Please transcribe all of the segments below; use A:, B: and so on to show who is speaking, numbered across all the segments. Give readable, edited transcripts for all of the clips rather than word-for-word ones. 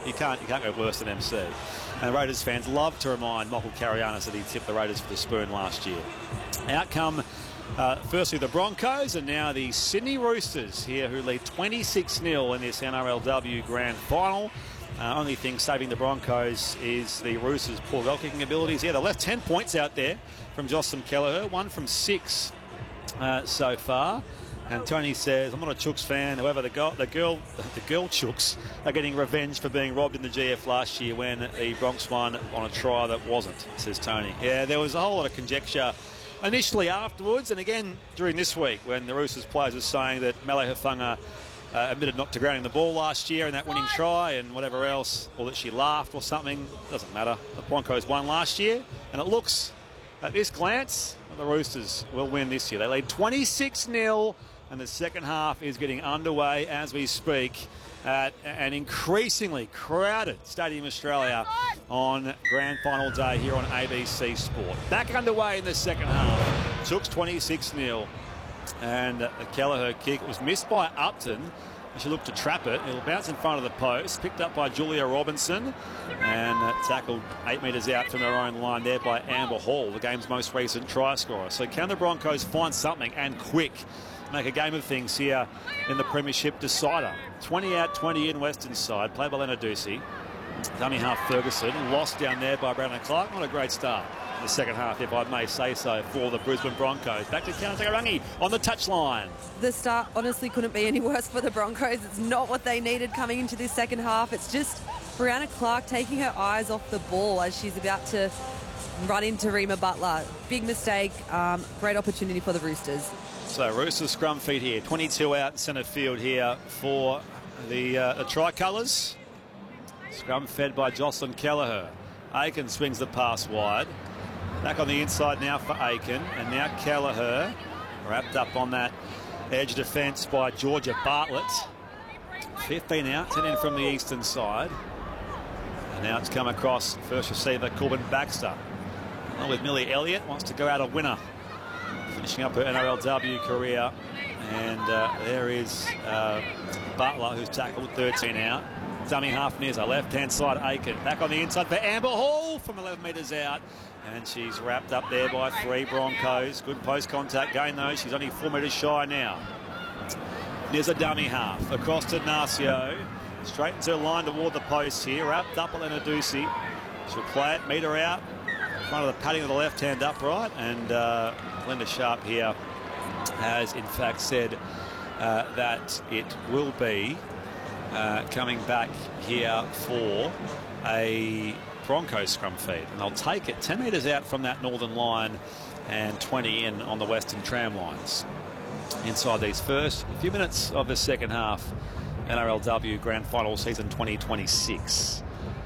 A: You can't go worse than MC. And Raiders fans love to remind Michael Carianis that he tipped the Raiders for the spoon last year. Outcome, firstly the Broncos and now the Sydney Roosters here, who lead 26-0 in this NRLW Grand Final. Only thing saving the Broncos is the Roosters' poor goal kicking abilities. Yeah, they left 10 points out there from Jocelyn Kelleher, 1 from 6 so far. And Tony says, I'm not a Chooks fan. However, the girl Chooks are getting revenge for being robbed in the GF last year when the Bronx won on a try that wasn't, says Tony. Yeah, there was a whole lot of conjecture initially afterwards, and again during this week when the Roosters players were saying that Mele Hufanga admitted not to grounding the ball last year in that winning try and whatever else, or that she laughed or something. Doesn't matter. The Broncos won last year, and it looks, at this glance, the Roosters will win this year. They lead 26-0, and the second half is getting underway as we speak at an increasingly crowded Stadium Australia on Grand Final day here on ABC Sport. Back underway in the second half. Chooks 26-0. And the Kelleher kick was missed by Upton. She looked to trap it. It'll bounce in front of the post. Picked up by Julia Robinson. And tackled 8 metres out from her own line there by Amber Hall, the game's most recent try scorer. So can the Broncos find something, and quick, make a game of things here in the Premiership decider? 20 out, 20 in Western side, played by Lena Ducey. Dummy half Ferguson, lost down there by Brandon Clark. Not a great start in the second half, if I may say so, for the Brisbane Broncos. Back to Karangi on the touchline.
B: The start honestly couldn't be any worse for the Broncos. It's not what they needed coming into this second half. It's just Brianna Clark taking her eyes off the ball as she's about to run into Rima Butler. Big mistake, great opportunity for the Roosters.
A: So Roosters scrum feet here, 22 out in centre field here for the Tricolours. Scrum fed by Jocelyn Kelleher. Aiken swings the pass wide. Back on the inside now for Aiken, and now Kelleher wrapped up on that edge defence by Georgia Bartlett. 15 out, 10 in from the eastern side. And now it's come across first receiver Corbin Baxter. Along with Millie Elliott, wants to go out a winner, finishing up her NRLW career. And there is Butler, who's tackled 13 out. Dummy half Nizza, left-hand side Aiken. Back on the inside for Amber Hall from 11 metres out. And she's wrapped up there by 3 Broncos. Good post-contact gain, though. She's only 4 metres shy now. Nizza dummy half. Across to Narcio. Straightens her line toward the post here. Wrapped up by Lena Ducey. She'll play it, meet her out. In front of the padding of the left-hand upright. And Linda Sharp here has, in fact, said that it will be coming back here for a Broncos scrum feed. And they'll take it 10 metres out from that northern line and 20 in on the western tram lines. Inside these first few minutes of the second half, NRLW Grand Final season 2026.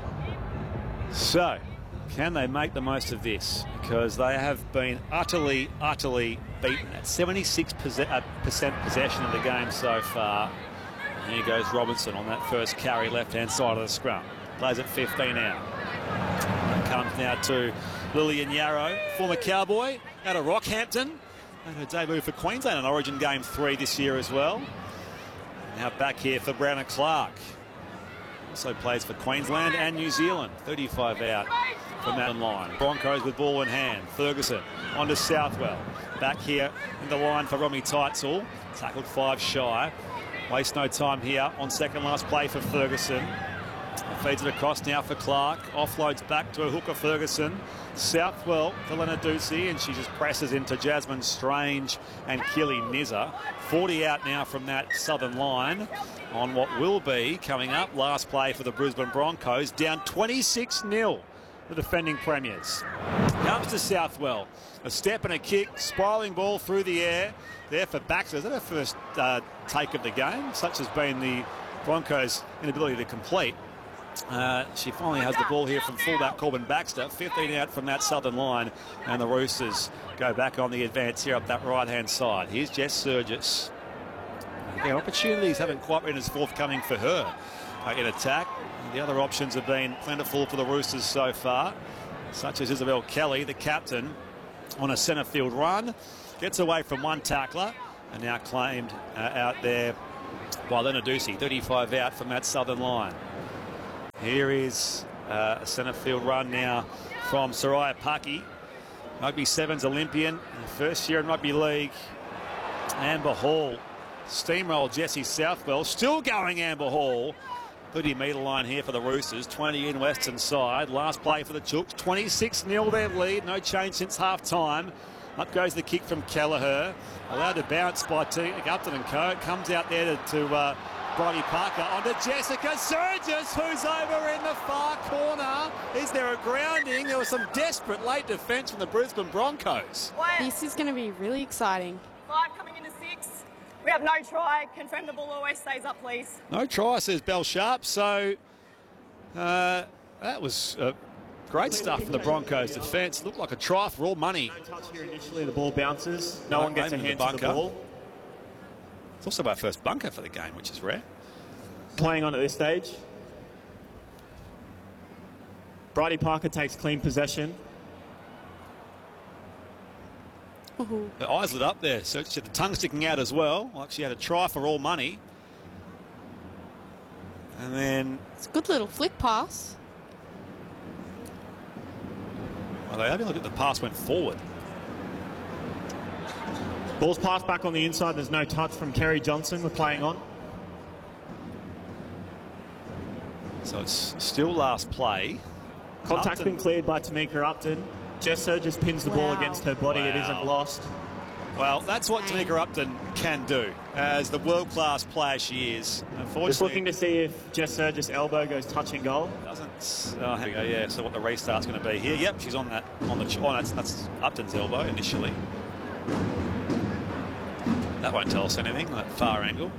A: So, can they make the most of this? Because they have been utterly beaten at 76% possession of the game so far. And here goes Robinson on that first carry, left-hand side of the scrum. Plays at 15 out. And comes now to Lillian Yarrow, former Cowboy, out of Rockhampton. And her debut for Queensland in Origin Game 3 this year as well. Now back here for Brianna Clark. Also plays for Queensland and New Zealand. 35 out from that line. Broncos with ball in hand. Ferguson on to Southwell. Back here in the line for Romy Teitzel. Tackled 5 shy. Waste no time here on second last play for Ferguson. Feeds it across now for Clark. Offloads back to a hooker Ferguson. Southwell for Lena Ducey, and she just presses into Jasmine Strange and Keely Nizza. 40 out now from that southern line on what will be coming up. Last play for the Brisbane Broncos. Down 26-0, the defending premiers. Comes to Southwell. A step and a kick. Spiralling ball through the air. There for Baxter. Is that her first take of the game? Such has been the Broncos' inability to complete. She finally has the ball here from fullback Corbin Baxter. 15 out from that southern line. And the Roosters go back on the advance here up that right-hand side. Here's Jess Surgis. Again, opportunities haven't quite been as forthcoming for her in attack. The other options have been plentiful for the Roosters so far, such as Isabel Kelly, the captain, on a centre field run. Gets away from one tackler and now claimed out there by Lena Ducey. 35 out from that southern line. Here is a centre field run now from Soraya Paki, Rugby Sevens Olympian, first year in Rugby League. Amber Hall steamrolled Jessie Southwell. Still going Amber Hall. 30-metre line here for the Roosters. 20 in western side. Last play for the Chooks. 26-0 their lead. No change since half-time. Up goes the kick from Kelleher. Allowed to bounce by Upton and Co. It comes out there to Brodie Parker. Onto Jessica Surgis, who's over in the far corner. Is there a grounding? There was some desperate late defence from the Brisbane Broncos.
C: This is going to be really exciting.
D: 5 coming into 6. We have no try. Confirm the ball always stays up, please.
A: No try, says Bell Sharp. So that was great stuff from the Broncos defence. Looked like a try for all money.
E: No touch here initially. The ball bounces. No one gets a hand to the ball.
A: It's also our first bunker for the game, which is rare.
E: Playing on at this stage. Brodie Parker takes clean possession.
A: Her eyes lit up there, so she had the tongue sticking out as well. Like she had a try for all money. And then...
C: It's a good little flick pass.
A: Well, they only looked at the pass went forward.
E: Ball's passed back on the inside. There's no touch from Kerry Johnson. We're playing on.
A: So it's still last play.
E: Contact's been cleared by Tamika Upton. Jess Surgis pins the ball against her body. It isn't lost.
A: Well, that's what Tamika Upton can do as the world-class player she is. Unfortunately,
E: just looking to see if Jess Surgis' elbow goes touching goal.
A: Doesn't. Oh, here we go. Yeah. So what the restart's going to be here? Yep, she's on that. That's Upton's elbow initially. That won't tell us anything. That far angle.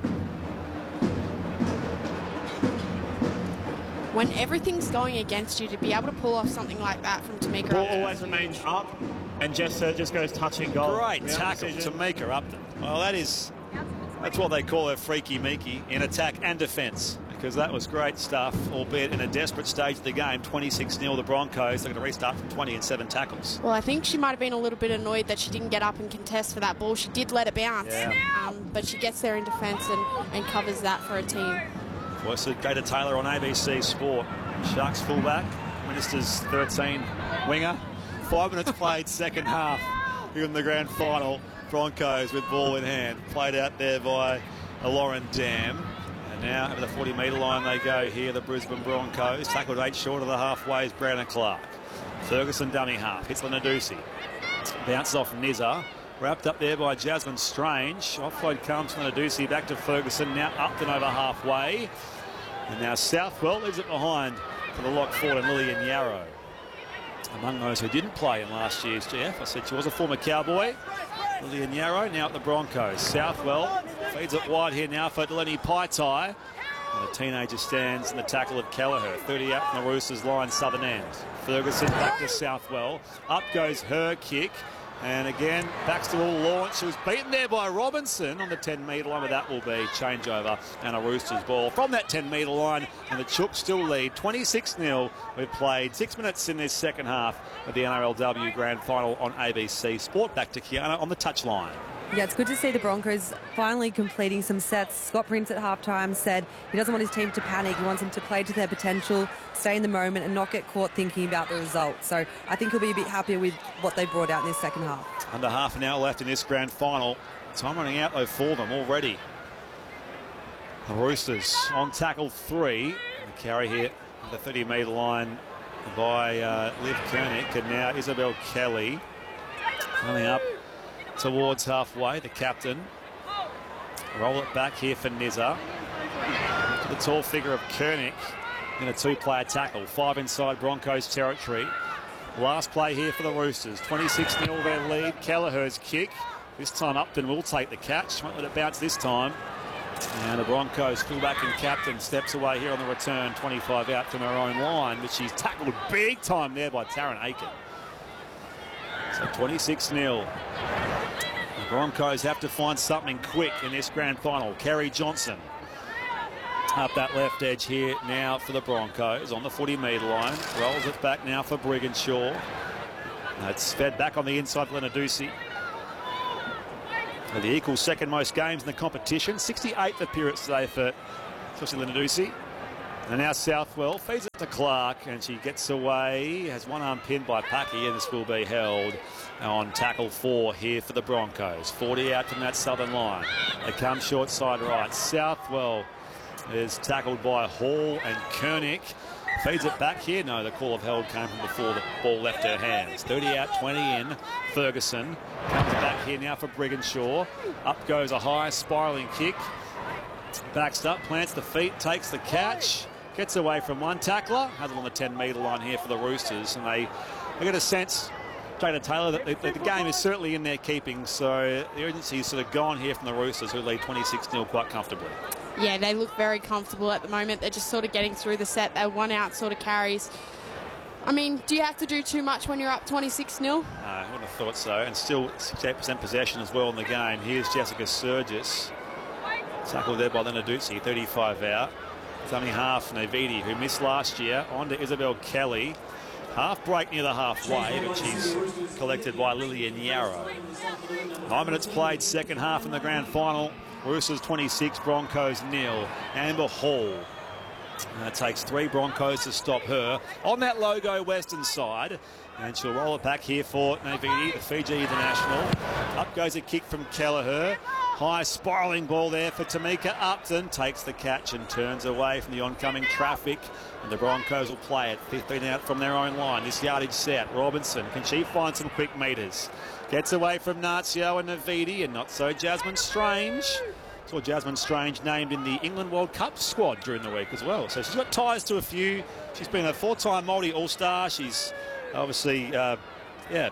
C: When everything's going against you, to be able to pull off something like that from Tamika
E: Ball
C: Upton.
E: always remains up, and Jess Surgis goes touching goal.
A: Great tackle, Tamika Upton. Well, that's what they call her freaky Miki in attack and defence, because that was great stuff, albeit in a desperate stage of the game. 26-0 the Broncos. They're going to restart from 20 and 7 tackles.
C: Well, I think she might have been a little bit annoyed that she didn't get up and contest for that ball. She did let it bounce, but she gets there in defence and covers that for a team.
A: Voice of Gator Taylor on ABC Sport. Sharks fullback, Ministers 13 winger. 5 minutes played, second half here in the grand final. Broncos with ball in hand. Played out there by Lauren Dam. And now over the 40-metre line they go here, the Brisbane Broncos. Tackled 8 short of the halfway is Brandon Clark. Ferguson dummy half, hits Lenadusi. Bounces off Nizza. Wrapped up there by Jasmine Strange. Offload comes from Lenadusi back to Ferguson. Now Upton over halfway. And now Southwell leaves it behind for the lock forward and Lillian Yarrow. Among those who didn't play in last year's GF, I said she was a former Cowboy. Lillian Yarrow now at the Broncos. Southwell feeds it wide here now for Delaney Paitai. And the teenager stands in the tackle of Kelleher. 30 out from the Roosters line, southern end. Ferguson back to Southwell. Up goes her kick. And again, Baxter will launch. She was beaten there by Robinson on the 10-metre line, but that will be changeover and a Roosters ball from that 10-metre line. And the Chooks still lead 26-0. We've played 6 minutes in this second half of the NRLW Grand Final on ABC Sport. Back to Kiana on the touchline.
B: Yeah, it's good to see the Broncos finally completing some sets. Scott Prince at halftime said he doesn't want his team to panic. He wants them to play to their potential, stay in the moment and not get caught thinking about the result. So I think he'll be a bit happier with what they brought out in this second half.
A: Under half an hour left in this grand final. Time running out though for them already. The Roosters on tackle 3. The carry here at the 30-metre line by Liv Kernick, and now Isabel Kelly coming up towards halfway. The captain. Roll it back here for Nizza. To the tall figure of Kernick in a 2-player tackle. 5 inside Broncos territory. Last play here for the Roosters. 26-0 their lead. Kelleher's kick. This time Upton will take the catch. Won't let it bounce this time. And the Broncos fullback and captain steps away here on the return. 25 out from her own line, but she's tackled big time there by Taryn Aiken. So 26-0. The Broncos have to find something quick in this grand final. Kerry Johnson up that left edge here now for the Broncos on the 40-metre line. Rolls it back now for Brigginshaw. It's fed back on the inside for Lenadusi. The equal second most games in the competition. 68th appearance today for especially Lenadusi. And now Southwell feeds it to Clark, and she gets away, has one arm pinned by Packy, and this will be held on tackle 4 here for the Broncos. 40 out from that southern line. They come short side right. Southwell is tackled by Hall and Koenig. Feeds it back here. No, the call of held came from before the ball left her hands. 30 out, 20 in. Ferguson comes back here now for Brigginshaw. Up goes a high spiralling kick. Backs up, plants the feet, takes the catch. Gets away from one tackler. Has it on the 10-metre line here for the Roosters. And they get a sense, Jada Taylor, that the game is certainly in their keeping. So the urgency is sort of gone here from the Roosters, who lead 26-0 quite comfortably.
C: Yeah, they look very comfortable at the moment. They're just sort of getting through the set. They're one out sort of carries. I mean, do you have to do too much when you're up 26-0?
A: No, I wouldn't have thought so. And still 68% possession as well in the game. Here's Jessica Sturgis. Tackled there by Lenarduzzi, 35 out. It's only half Navidi, who missed last year. On to Isabel Kelly. Half break near the halfway, but she's collected by Lillian Yarrow. 9 minutes played, second half in the grand final. Roosters 26, Broncos 0. Amber Hall. It takes 3 Broncos to stop her on that logo western side. And she'll roll it back here for Navidi, the Fiji international. Up goes a kick from Kelleher. High spiralling ball there for Tamika Upton. Takes the catch and turns away from the oncoming traffic. And the Broncos will play it 15 out from their own line. This yardage set. Robinson, can she find some quick metres? Gets away from Nazio and Navidi, and not so Jasmine Strange. Saw Jasmine Strange named in the England World Cup squad during the week as well. So she's got ties to a few. She's been a 4-time Māori All-Star. She's obviously, in the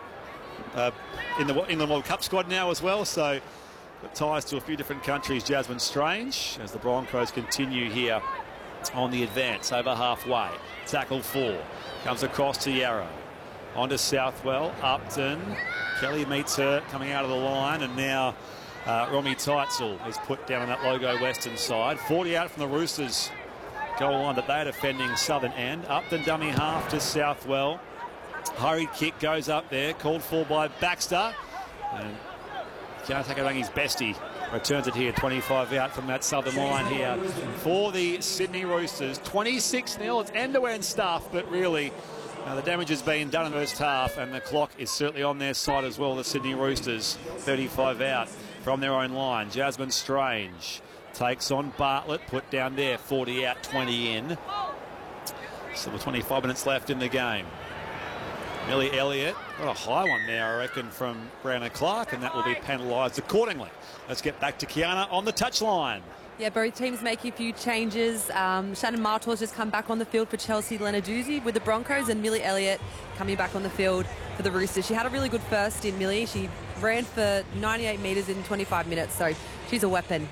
A: England World Cup squad now as well. So got ties to a few different countries, Jasmine Strange, as the Broncos continue here on the advance over halfway. Tackle 4. Comes across to Yarrow. On to Southwell. Upton. Kelly meets her coming out of the line, and now Romy Teitzel is put down on that logo western side. 40 out from the Roosters goal line that they're defending southern end. Upton dummy half to Southwell. Hurried kick goes up there, called for by Baxter. And Kiana Takarangi's bestie returns it here, 25 out from that southern line here for the Sydney Roosters. 26-0, it's end-to-end stuff, but really the damage has been done in the first half, and the clock is certainly on their side as well, the Sydney Roosters. 35 out from their own line. Jasmine Strange takes on Bartlett, put down there, 40 out, 20 in. Still 25 minutes left in the game. Millie Elliott got a high one there, I reckon, from Brianna Clark, and that will be penalised accordingly. Let's get back to Kiana on the touchline.
B: Yeah, both teams making a few changes. Shannon Martor's just come back on the field for Chelsea Lenarduzzi with the Broncos, and Millie Elliott coming back on the field for the Roosters. She had a really good first in Millie. She ran for 98 metres in 25 minutes, so she's a weapon.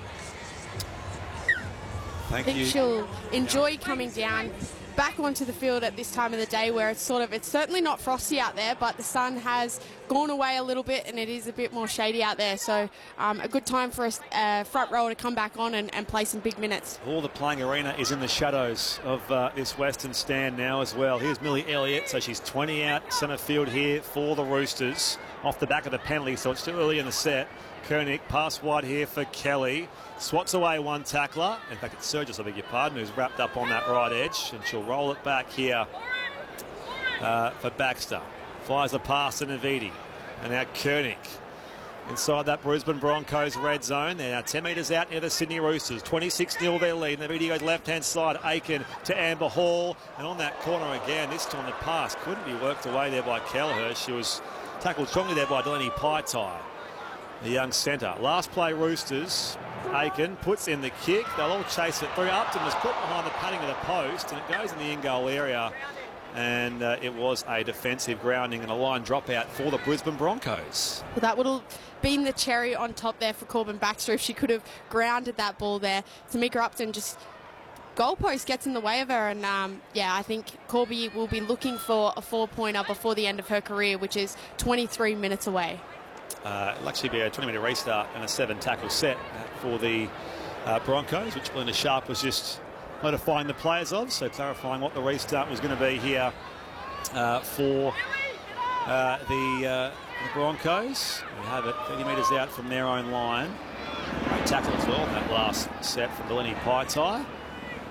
C: I think she'll enjoy coming down back onto the field at this time of the day, where it's certainly not frosty out there, but the sun has gone away a little bit and it is a bit more shady out there. So a good time for a front row to come back on and play some big minutes.
A: All the playing arena is in the shadows of this western stand now as well. Here's Millie Elliott, so she's 20 out centre field here for the Roosters off the back of the penalty, so it's too early in the set. Koenig, pass wide here for Kelly. Swats away one tackler. In fact, it's Sturgis, I beg your pardon, who's wrapped up on that right edge. And she'll roll it back here for Baxter. Flies a pass to Navidi. And now Koenig inside that Brisbane Broncos red zone. They're now 10 metres out near the Sydney Roosters. 26-0 their lead. Navidi goes left-hand side. Aiken to Amber Hall. And on that corner again, this time the pass couldn't be worked away there by Kelleher. She was tackled strongly there by Delaney Paitai, the young centre. Last play, Roosters. Aiken puts in the kick. They'll all chase it through. Upton was put behind the padding of the post, and it goes in the in-goal area. And it was a defensive grounding and a line dropout for the Brisbane Broncos.
C: Well, that would have been the cherry on top there for Corbin Baxter if she could have grounded that ball there. Tamika Upton just goalpost gets in the way of her, and I think Corby will be looking for a 4-pointer before the end of her career, which is 23 minutes away.
A: It'll actually be a 20-minute restart and a 7-tackle set for the Broncos, which Belinda Sharp was just notifying the players of, so clarifying what the restart was going to be here for the Broncos. We have it 30 metres out from their own line. Great tackle as well in that last set from Delaney Paitai.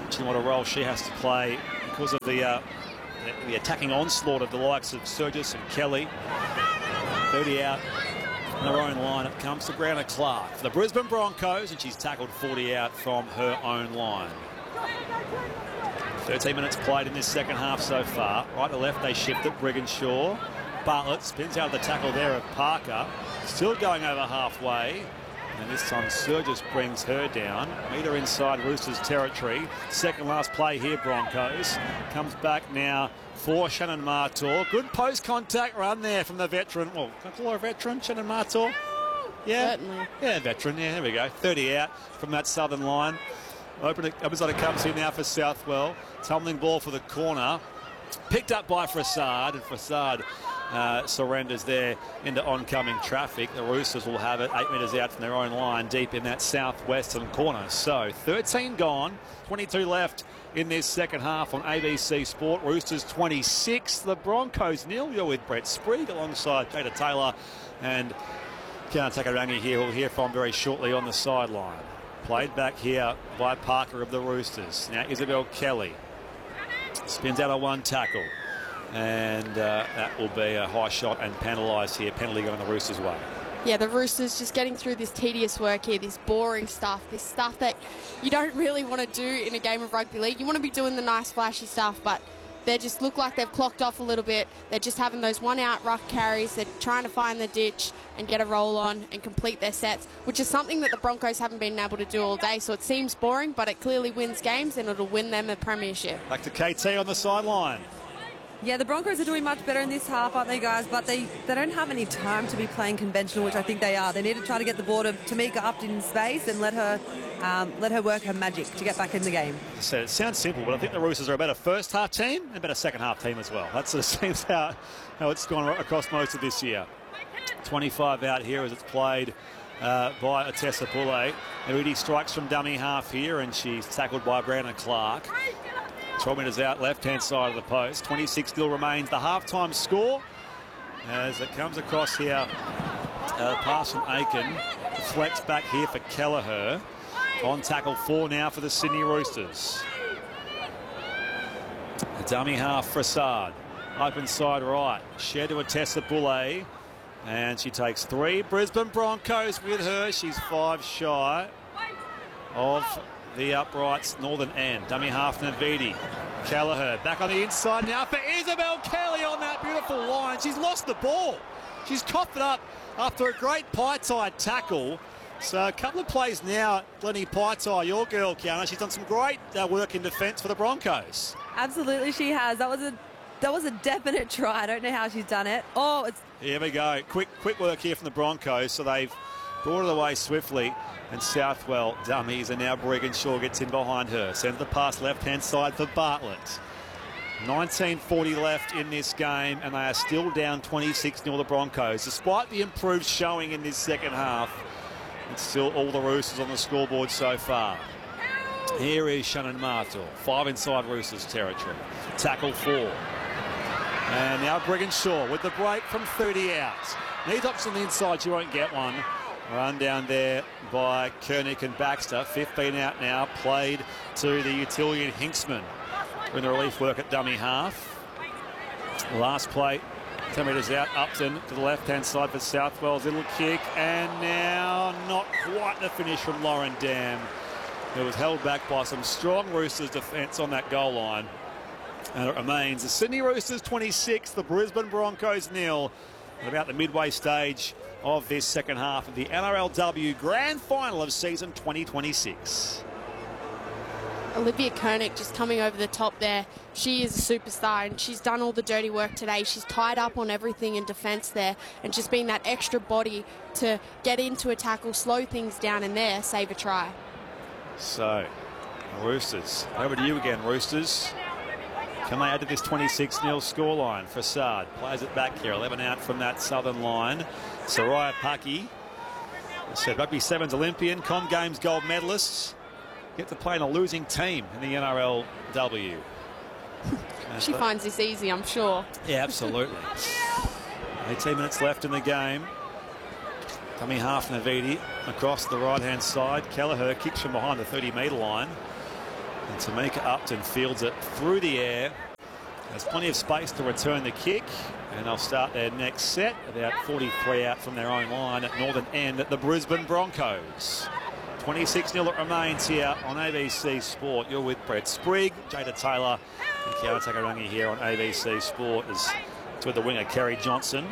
A: Watching what a role she has to play because of the attacking onslaught of the likes of Sturgis and Kelly. 30 out on their own line. It comes to Brianna Clark for the Brisbane Broncos, and she's tackled 40 out from her own line. 13 minutes played in this second half so far. Right to left, they shift it. Brigginshaw. Bartlett spins out of the tackle there of Parker. Still going over halfway. And this time Sturgis brings her down. Meet her inside Roosters territory. Second last play here, Broncos. Comes back now for Shannon Martor. Good post contact run there from the veteran. Well, can I call her a veteran, Shannon Martor? Yeah.
C: Certainly.
A: Yeah, veteran. Yeah, there we go. 30 out from that southern line. Opposite it comes here now for Southwell. Tumbling ball for the corner. Picked up by Fassad, and Fassad surrenders there into oncoming traffic. The Roosters will have it 8 metres out from their own line, deep in that southwestern corner. So 13 gone, 22 left in this second half on ABC Sport. Roosters 26, the Broncos nil. You're with Brett Sprague alongside Jada Taylor and Kiana Takarangi here. We'll hear from very shortly on the sideline. Played back here by Parker of the Roosters. Now Isabel Kelly spins out a one tackle. And that will be a high shot and penalised here. Penalty going the Roosters' way.
C: Yeah, the Roosters just getting through this tedious work here, this boring stuff, this stuff that you don't really want to do in a game of rugby league. You want to be doing the nice flashy stuff, but they just look like they've clocked off a little bit. They're just having those one-out ruck carries. They're trying to find the ditch and get a roll on and complete their sets, which is something that the Broncos haven't been able to do all day. So it seems boring, but it clearly wins games and it'll win them a premiership.
A: Back to KT on the sideline.
B: Yeah, the Broncos are doing much better in this half, aren't they, guys? But they don't have any time to be playing conventional, which I think they are. They need to try to get the ball to Tamika Upton in space and let her work her magic to get back in the game.
A: So it sounds simple, but I think the Roosters are a better first half team and a better second half team as well. That sort of seems how it's gone across most of this year. 25 out here as it's played by Atessa Poulet. Eridi strikes from dummy half here, and she's tackled by Brianna Clark. 12 metres out, left-hand side of the post. 26 still remains the half-time score as it comes across here. Pass from Aiken. Deflects back here for Kelleher. On tackle 4 now for the Sydney Roosters. A dummy half for Fassad. Open side right. Shared to Atessa Poulet. And she takes 3. Brisbane Broncos with her. She's 5 shy of the uprights northern end. Dummy half Navidi. Kelleher back on the inside now for Isabel Kelly on that beautiful line. She's lost the ball. She's coughed it up after a great Paitai tackle. So a couple of plays now, Glennie Paitai, your girl, Kiana. She's done some great work in defence for the Broncos.
B: Absolutely, she has. That was a definite try. I don't know how she's done it. Oh, it's...
A: Here we go. Quick work here from the Broncos. So they've brought it away swiftly. And Southwell dummies, and now Brigginshaw gets in behind her. Sends the pass left-hand side for Bartlett. 19:40 left in this game, and they are still down 26-0 the Broncos. Despite the improved showing in this second half, it's still all the Roosters on the scoreboard so far. Here is Shannon Martor. 5 inside Roosters territory. Tackle 4. And now Brigginshaw with the break from 30 out. Needs option on the inside, she won't get one. Run down there by Koenig and Baxter. 15 out now, played to the utility and Hinksman. Doing the relief work at dummy half. Last play, 10 metres out, Upton to the left-hand side for Southwell's little kick. And now not quite the finish from Lauren Dam. It was held back by some strong Roosters defence on that goal line. And it remains the Sydney Roosters 26, the Brisbane Broncos 0. At about the midway stage of this second half of the NRLW Grand Final of season 2026.
C: Olivia Koenig just coming over the top there. She is a superstar and she's done all the dirty work today. She's tied up on everything in defence there and just being that extra body to get into a tackle, slow things down and there, save a try.
A: So, Roosters. Over to you again, Roosters. Can they add to this 26-0 scoreline? Fassad plays it back here. 11 out from that southern line. Soraya Paki. Said Rugby Sevens Olympian, Com Games gold medalists. Get to play in a losing team in the NRLW.
C: She finds this easy, I'm sure.
A: Yeah, absolutely. 18 minutes left in the game. Coming half Navidi across the right-hand side. Kelleher kicks from behind the 30-metre line. And Tamika Upton fields it through the air. There's plenty of space to return the kick, and they'll start their next set. About 43 out from their own line at Northern End at the Brisbane Broncos. 26-0 it remains here on ABC Sport. You're with Brett Sprigg, Jada Taylor, and Kiara Takarangi here on ABC Sport. Is with the winger Kerry Johnson.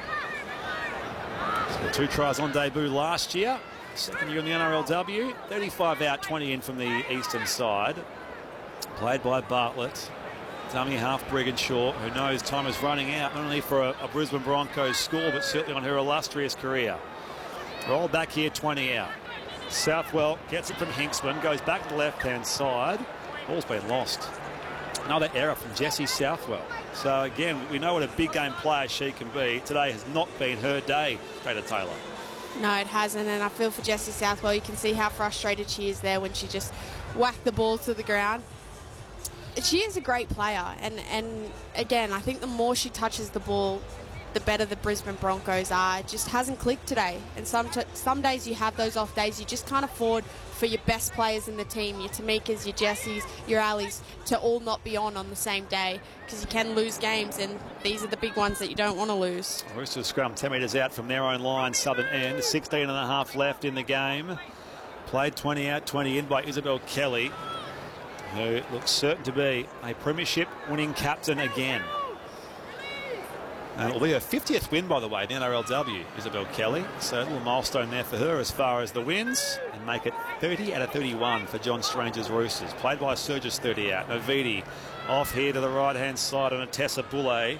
A: So 2 tries on debut last year. Second year in the NRLW. 35 out, 20 in from the eastern side. Played by Bartlett. Dummy half Brigginshaw, who knows time is running out, not only for a Brisbane Broncos score, but certainly on her illustrious career. Roll back here, 20 out. Southwell gets it from Hinksman, goes back to the left-hand side. Ball's been lost. Another error from Jessie Southwell. So again, we know what a big game player she can be. Today has not been her day, Jada Taylor.
C: No, it hasn't, and I feel for Jessie Southwell. You can see how frustrated she is there when she just whacked the ball to the ground. She is a great player, and again, I think the more she touches the ball, the better the Brisbane Broncos are. It just hasn't clicked today, and some days you have those off days. You just can't afford for your best players in the team, your Tamikas, your Jessies, your Allies, to all not be on the same day, because you can lose games, and these are the big ones that you don't want to lose.
A: Roosters scrum 10 metres out from their own line, Southern End. 16 and a half left in the game. Played 20 out, 20 in by Isabel Kelly, who looks certain to be a premiership winning captain again. And it'll be her 50th win, by the way, in the NRLW, Isabel Kelly. So a little milestone there for her as far as the wins, and make it 30 out of 31 for John Strange's Roosters. Played by Surges, 30 out. Novidi off here to the right-hand side on Tessa Bulle. I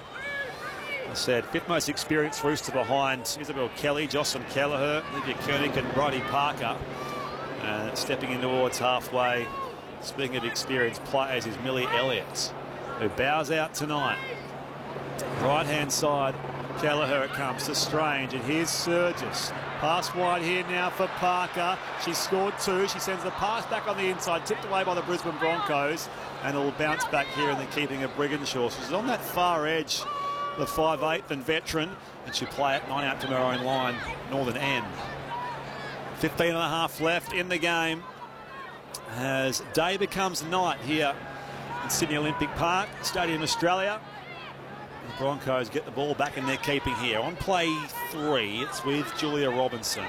A: said, 5th most experienced Rooster behind Isabel Kelly, Jocelyn Kelleher, Olivia Koenig and Bridie Parker. Stepping in towards halfway, speaking of experienced players, is Millie Elliott, who bows out tonight. Right-hand side, Kelleher it comes to Strange, and here's Surges. Pass wide here now for Parker. She's scored 2. She sends the pass back on the inside, tipped away by the Brisbane Broncos, and it'll bounce back here in the keeping of Brigginshaw. She's on that far edge, the 5'8" and veteran, and she'll play it 9 out from her own line, Northern End. 15 and a half left in the game as day becomes night here in Sydney Olympic Park, Stadium Australia. The Broncos get the ball back in their keeping here. On play 3, it's with Julia Robinson.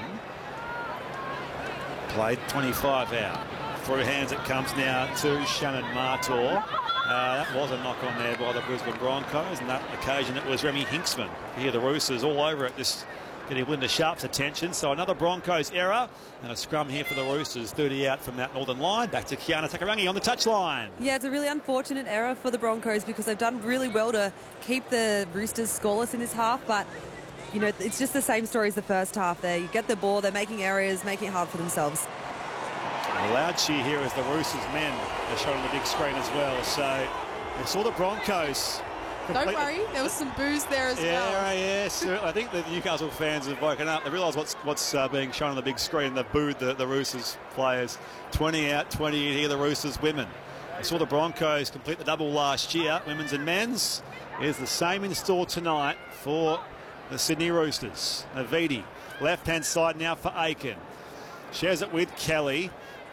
A: Played 25 out. Through hands it comes now to Shannon Martor. That was a knock on there by the Brisbane Broncos, and that occasion it was Remy Hinksman. Here the Roosters all over it, this getting Linda Sharp's attention. So another Broncos error, and a scrum here for the Roosters. 30 out from that northern line. Back to Kiana Takarangi on the touchline.
B: Yeah, it's a really unfortunate error for the Broncos because they've done really well to keep the Roosters scoreless in this half, but you know, it's just the same story as the first half there. You get the ball, they're making errors, making it hard for themselves.
A: A loud cheer here as the Roosters men are shown on the big screen as well. So we saw the Broncos.
C: Don't worry, there was some boos there as well.
A: Yeah, certainly. I think the Newcastle fans have woken up. They realise what's being shown on the big screen. They've booed the Roosters players. 20 out, 20 in here, the Roosters women. We saw the Broncos complete the double last year, women's and men's. Is the same in store tonight for the Sydney Roosters. Navidi, left-hand side now for Aiken. Shares it with Kelly.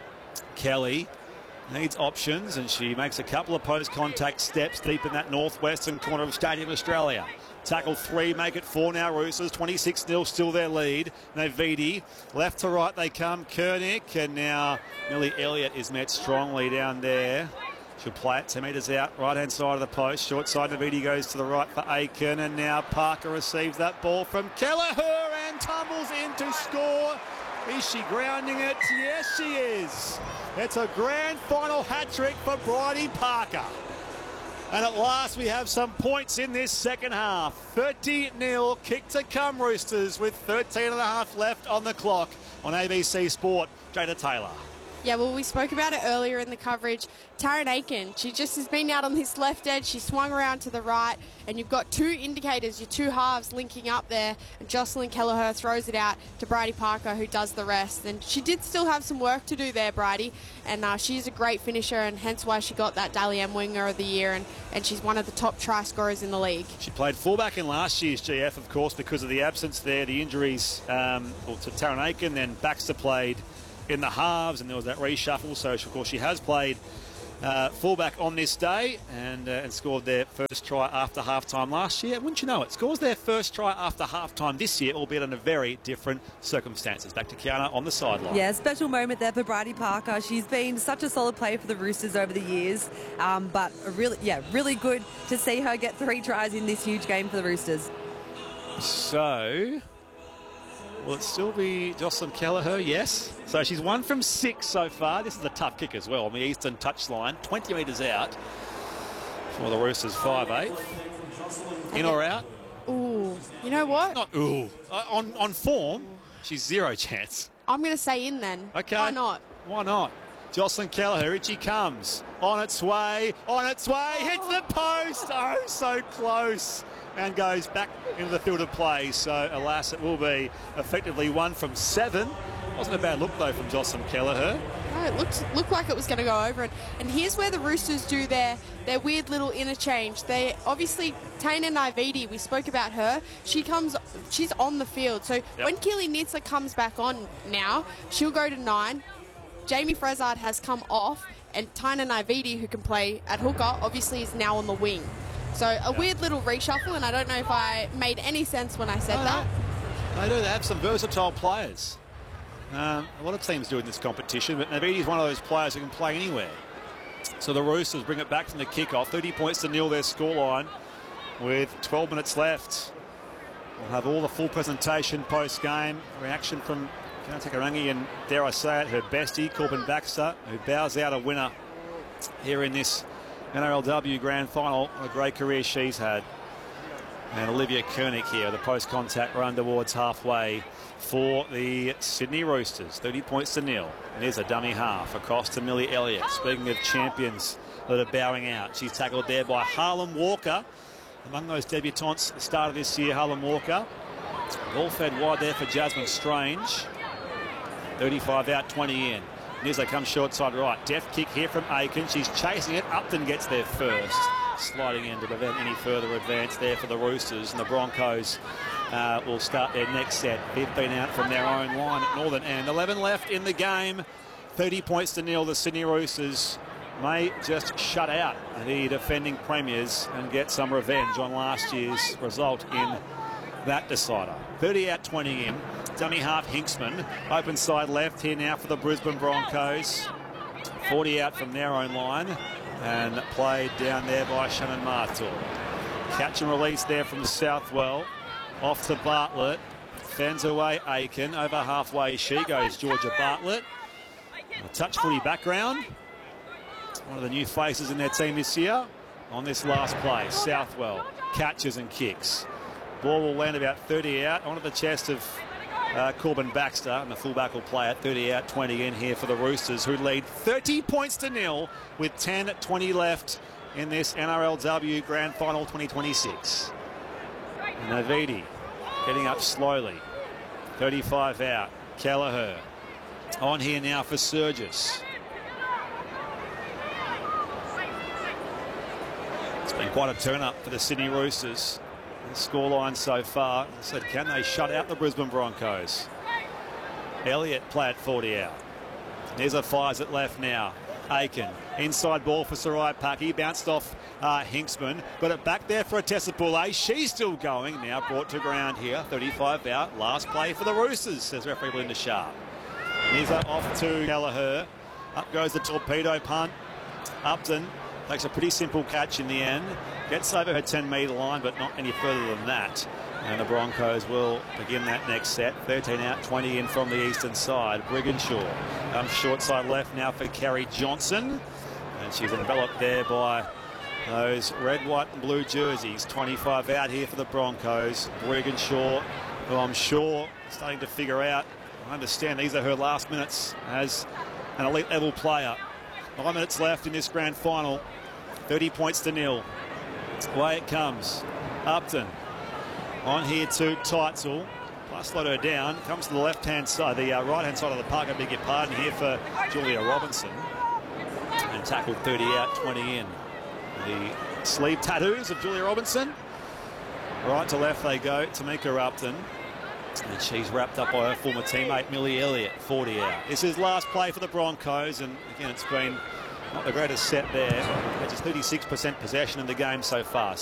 A: Kelly needs options, and she makes a couple of post-contact steps deep in that northwestern corner of Stadium Australia. Tackle 3, make it 4 now, Roosters. 26-0, still their lead. Navidi, left to right they come. Koenig, and now Millie Elliott is met strongly down there. She'll play it 10 metres out, right-hand side of the post. Short side, Navidi goes to the right for Aiken, and now Parker receives that ball from Kelleher and tumbles in to score. Is she grounding it? Yes, she is. It's a grand final hat-trick for Bridie Parker. And at last we have some points in this second half. 30-0, kick to come Roosters with 13 and a half left on the clock on ABC Sport. Jada Taylor.
C: Yeah, well, we spoke about it earlier in the coverage. Taryn Aiken, she just has been out on this left edge. She swung around to the right, and you've got two indicators, your two halves linking up there. And Jocelyn Kelleher throws it out to Bridie Parker, who does the rest. And she did still have some work to do there, Bridie. And she's a great finisher, and hence why she got that Dally M Winger of the Year. And she's one of the top try scorers in the league. She
A: played fullback in last year's GF, of course, because of the absence there, the injuries to Taryn Aiken. Then Baxter played in the halves, and there was that reshuffle. So, of course, she has played fullback on this day and scored their first try after halftime last year. Wouldn't you know it? Scores their first try after halftime this year, albeit under very different circumstances. Back to Kiana on the sideline.
B: Yeah, special moment there for Bridie Parker. She's been such a solid player for the Roosters over the years, but really good to see her get 3 tries in this huge game for the Roosters.
A: So, will it still be Jocelyn Kelleher? Yes. So she's 1 from 6 so far. This is a tough kick as well on the eastern touchline. 20 metres out for the Roosters, 5'8". In or out?
C: Ooh, you know what?
A: Not ooh. On form, she's 0 chance.
C: I'm going to say in then.
A: Okay.
C: Why not?
A: Why not? Jocelyn Kelleher, here she comes. On its way, hits the post. Oh, so close. And goes back into the field of play. So, alas, it will be effectively 1 from 7. Wasn't a bad look, though, from Jocelyn Kelleher.
C: No, it looked like it was going to go over. And here's where the Roosters do their weird little interchange. They obviously, Taina Naividi, we spoke about her. She's on the field. So when Keely Nitzer comes back on now, she'll go to 9. Jamie Frezard has come off. And Taina Naividi, who can play at hooker, obviously is now on the wing. So a weird little reshuffle, and I don't know if I made any sense when I said that.
A: They do. They have some versatile players. A lot of teams do in this competition, but Navidi's one of those players who can play anywhere. So the Roosters bring it back from the kickoff. 30 points to nil their scoreline with 12 minutes left. We'll have all the full presentation post-game. Reaction from Takarangi and, dare I say it, her bestie, Corbin Baxter, who bows out a winner here in this NRLW Grand Final. A great career she's had. And Olivia Koenig here, the post-contact run towards halfway for the Sydney Roosters. 30 points to nil. And there's a dummy half across to Millie Elliott. Speaking of champions that are bowing out, she's tackled there by Harlem Walker. Among those debutantes at the start of this year, Harlem Walker. Ball fed wide there for Jasmine Strange. 35 out, 20 in. Nizza comes short side right. Deft kick here from Aiken. She's chasing it. Upton gets there first. Sliding in to prevent any further advance there for the Roosters. And the Broncos will start their next set. 15 out from their own line at Northern End. 11 left in the game. 30 points to nil. The Sydney Roosters may just shut out the defending premiers and get some revenge on last year's result in that decider. 30 out, 20 in. Dummy half Hinksman. Open side left here now for the Brisbane Broncos. 40 out from their own line. And played down there by Shannon Martel. Catch and release there from Southwell. Off to Bartlett. Fends away Aiken. Over halfway she goes, Georgia Bartlett. A touch footy background. One of the new faces in their team this year. On this last play, Southwell catches and kicks. Ball will land about 30 out onto the chest of Corbin Baxter, and the fullback will play at 30 out, 20 in here for the Roosters, who lead 30 points to nil with 10-20 left in this NRLW Grand Final 2026. Navidi getting up slowly. 35 out. Kelleher on here now for Surgis. It's been quite a turn-up for the Sydney Roosters. The scoreline so far. I said, can they shut out the Brisbane Broncos? Elliott play at 40 out. There's a fires it left now. Aiken. Inside ball for Sarai Paki. Bounced off Hinksman. Got it back there for a Tessa Boulay. She's still going. Now brought to ground here. 35 out. Last play for the Roosters, says referee Belinda Sharp. Nizza off to Kelleher. Up goes the torpedo punt. Upton takes a pretty simple catch in the end. Gets over her 10-metre line, but not any further than that. And the Broncos will begin that next set. 13 out, 20 in from the eastern side. Brigginshaw comes short side left now for Carrie Johnson. And she's enveloped there by those red, white and blue jerseys. 25 out here for the Broncos. Brigginshaw, who I'm sure is starting to figure out. I understand these are her last minutes as an elite level player. 9 minutes left in this grand final. 30 points to nil. Away it comes. Upton on here to Teitzel. Plus slowed her down. Comes to the left-hand side, the right-hand side of the park. I beg your pardon here for Julia Robinson. And tackled 30 out, 20 in. The sleeve tattoos of Julia Robinson. Right to left they go. Tamika Upton. And she's wrapped up by her former teammate Millie Elliott, 40 out. This is last play for the Broncos, and again it's been Not the greatest set there. Just 36% possession in the game so far.